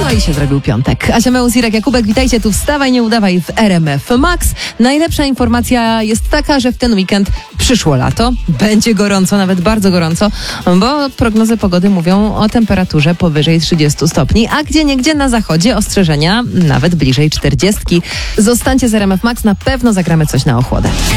No i się zrobił piątek. Asia Meus, Irek Jakubek, witajcie tu, wstawaj, nie udawaj w RMF Max. Najlepsza informacja jest taka, że w ten weekend przyszło lato. Będzie gorąco, nawet bardzo gorąco, bo prognozy pogody mówią o temperaturze powyżej 30 stopni, a gdzieniegdzie na zachodzie ostrzeżenia nawet bliżej 40. Zostańcie z RMF Max, na pewno zagramy coś na ochłodę.